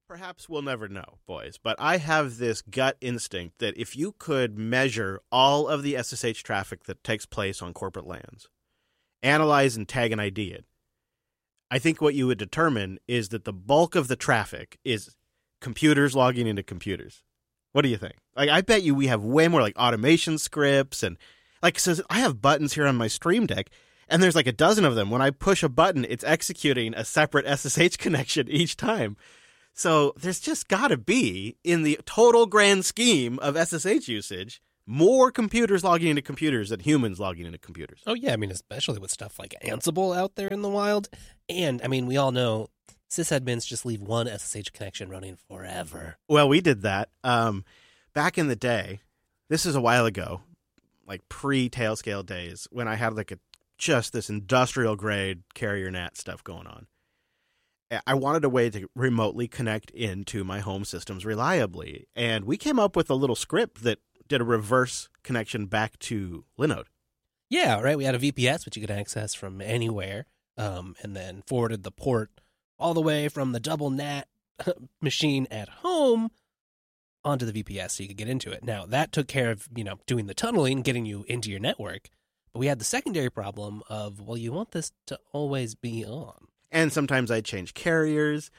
Perhaps we'll never know, boys, but I have this gut instinct that if you could measure all of the SSH traffic that takes place on corporate lands, analyze and tag and ID it, I think what you would determine is that the bulk of the traffic is computers logging into computers. What do you think? Like, I bet you we have way more like automation scripts and so I have buttons here on my Stream Deck and there's like a dozen of them. When I push a button, it's executing a separate SSH connection each time. So there's just got to be, in the total grand scheme of SSH usage, more computers logging into computers than humans logging into computers. Oh, yeah. I mean, especially with stuff like Ansible out there in the wild. And, I mean, we all know sysadmins just leave one SSH connection running forever. Well, we did that. Back in the day, this is a while ago, like pre-Tailscale days, when I had like just this industrial-grade carrier NAT stuff going on. I wanted a way to remotely connect into my home systems reliably. And we came up with a little script that did a reverse connection back to Linode. Yeah, right. We had a VPS, which you could access from anywhere, and then forwarded the port all the way from the double NAT machine at home onto the VPS so you could get into it. Now, that took care of, doing the tunneling, getting you into your network. But we had the secondary problem of, well, you want this to always be on. And sometimes I'd change carriers,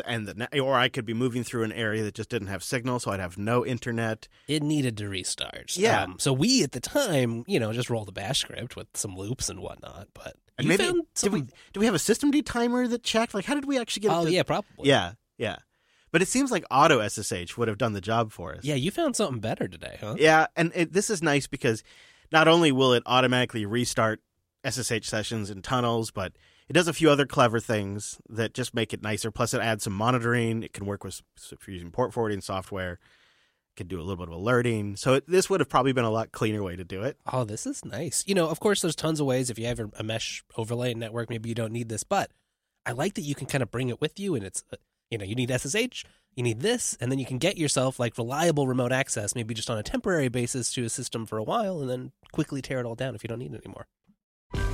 or I could be moving through an area that just didn't have signal, so I'd have no internet. It needed to restart. Yeah. So we, at the time, just rolled a bash script with some loops and whatnot. But do we have a systemd timer that checked? Like, how did we actually get it? Oh, yeah, probably. Yeah. But it seems like auto SSH would have done the job for us. Yeah, you found something better today, huh? Yeah, and this is nice because not only will it automatically restart SSH sessions and tunnels, but it does a few other clever things that just make it nicer. Plus, it adds some monitoring. It can work if you're using port forwarding software. It can do a little bit of alerting. So this would have probably been a lot cleaner way to do it. Oh, this is nice. Of course, there's tons of ways. If you have a mesh overlay network, maybe you don't need this. But I like that you can kind of bring it with you. And it's, you need SSH, you need this, and then you can get yourself like reliable remote access, maybe just on a temporary basis to a system for a while, and then quickly tear it all down if you don't need it anymore.